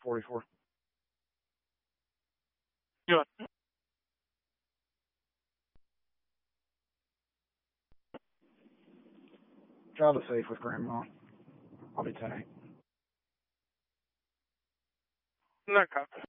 44. You know, Drive it safe with Grandma. I'll be 10-8. no copy.